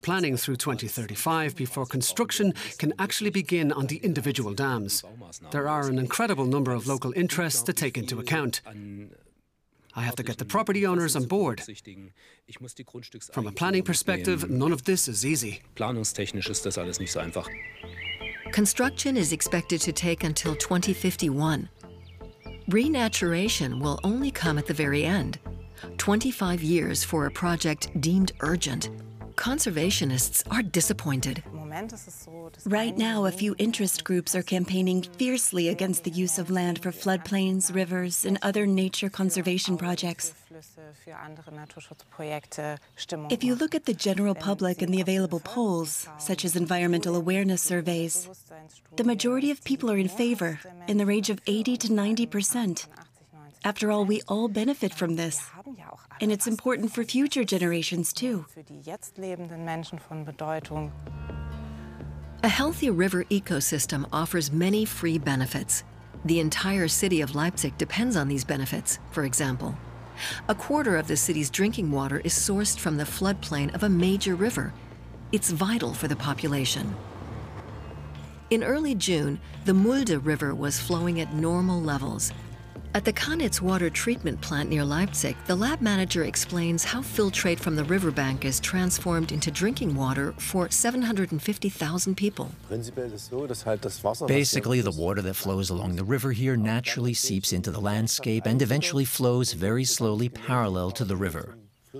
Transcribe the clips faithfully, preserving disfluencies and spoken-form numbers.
planning through twenty thirty-five before construction can actually begin on the individual dams. There are an incredible number of local interests to take into account. I have to get the property owners on board. From a planning perspective, none of this is easy. Construction is expected to take until twenty fifty-one. Renaturation will only come at the very end. twenty-five years for a project deemed urgent. Conservationists are disappointed. Right now, a few interest groups are campaigning fiercely against the use of land for floodplains, rivers, and other nature conservation projects. If you look at the general public and the available polls, such as environmental awareness surveys, the majority of people are in favor, in the range of eighty to ninety percent. After all, we all benefit from this. And it's important for future generations, too. A healthy river ecosystem offers many free benefits. The entire city of Leipzig depends on these benefits, for example. A quarter of the city's drinking water is sourced from the floodplain of a major river. It's vital for the population. In early June, the Mulde River was flowing at normal levels. At the Kanitz water treatment plant near Leipzig, the lab manager explains how filtrate from the riverbank is transformed into drinking water for seven hundred fifty thousand people. Basically, the water that flows along the river here naturally seeps into the landscape and eventually flows very slowly parallel to the river.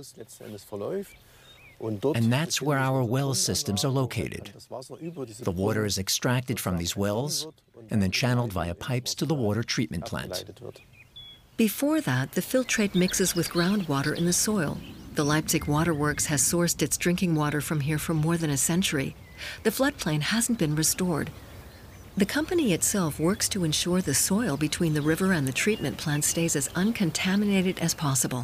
And that's where our well systems are located. The water is extracted from these wells and then channeled via pipes to the water treatment plant. Before that, the filtrate mixes with groundwater in the soil. The Leipzig Waterworks has sourced its drinking water from here for more than a century. The floodplain hasn't been restored. The company itself works to ensure the soil between the river and the treatment plant stays as uncontaminated as possible.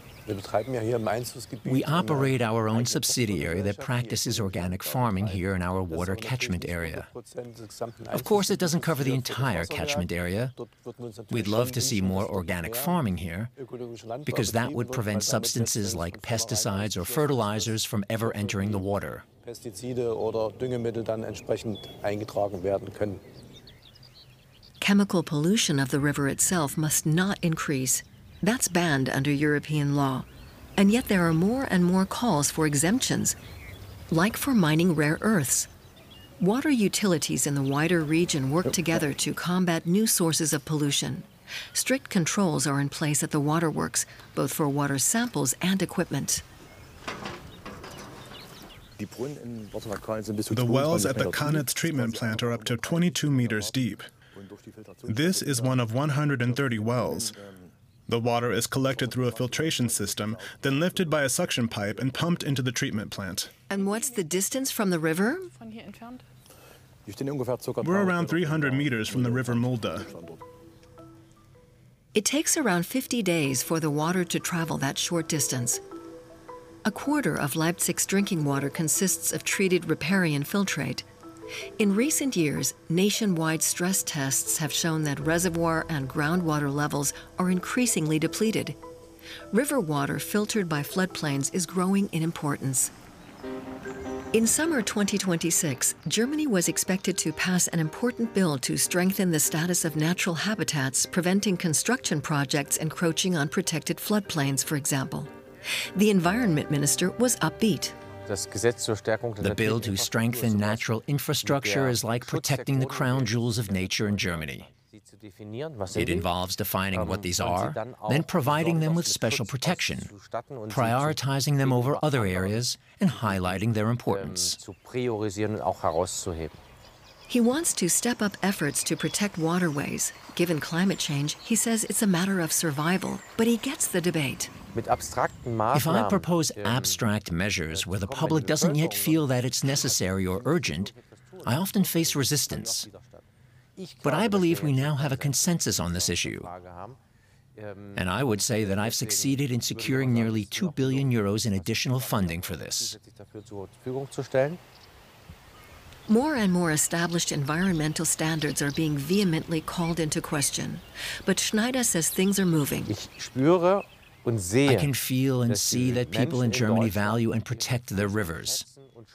We operate our own subsidiary that practices organic farming here in our water catchment area. Of course, it doesn't cover the entire catchment area. We'd love to see more organic farming here, because that would prevent substances like pesticides or fertilizers from ever entering the water. Chemical pollution of the river itself must not increase. That's banned under European law. And yet there are more and more calls for exemptions, like for mining rare earths. Water utilities in the wider region work together to combat new sources of pollution. Strict controls are in place at the waterworks, both for water samples and equipment. The wells at the Kanitz treatment plant are up to twenty-two meters deep. This is one of one hundred thirty wells. The water is collected through a filtration system, then lifted by a suction pipe and pumped into the treatment plant. And what's the distance from the river? We're around three hundred meters from the River Mulde. It takes around fifty days for the water to travel that short distance. A quarter of Leipzig's drinking water consists of treated riparian filtrate. In recent years, nationwide stress tests have shown that reservoir and groundwater levels are increasingly depleted. River water filtered by floodplains is growing in importance. In summer twenty twenty-six, Germany was expected to pass an important bill to strengthen the status of natural habitats, preventing construction projects encroaching on protected floodplains, for example. The environment minister was upbeat. The bill to strengthen natural infrastructure is like protecting the crown jewels of nature in Germany. It involves defining what these are, then providing them with special protection, prioritizing them over other areas, and highlighting their importance. He wants to step up efforts to protect waterways. Given climate change, he says it's a matter of survival, but he gets the debate. If I propose abstract measures where the public doesn't yet feel that it's necessary or urgent, I often face resistance. But I believe we now have a consensus on this issue. And I would say that I've succeeded in securing nearly two billion euros in additional funding for this. More and more established environmental standards are being vehemently called into question. But Schneider says things are moving. I can feel and see that people in Germany value and protect their rivers.